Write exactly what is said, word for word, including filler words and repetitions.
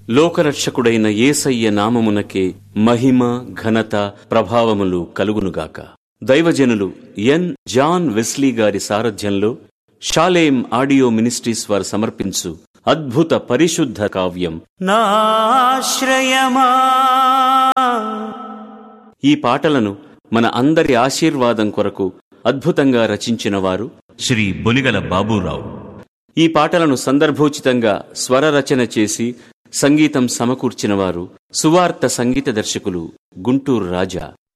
లోకరక్షకుడైన యేసయ్య నామమునకే మహిమ, ఘనత, ప్రభావములు కలుగునుగాక. దైవజనులు ఎన్ జాన్ వెస్లీ గారి సారథ్యంలో షాలేం ఆడియో మినిస్ట్రీస్ వారు సమర్పించు అద్భుత పరిశుద్ధ కావ్యం నాశ్రయమా. ఈ పాటలను మన అందరి ఆశీర్వాదం కొరకు అద్భుతంగా రచించిన వారు శ్రీ బొలిగల బాబూరావు. ఈ పాటలను సందర్భోచితంగా స్వర రచన చేసి సంగీతం సమకూర్చిన వారు సువార్త సంగీత దర్శకులు గుంటూరు రాజా.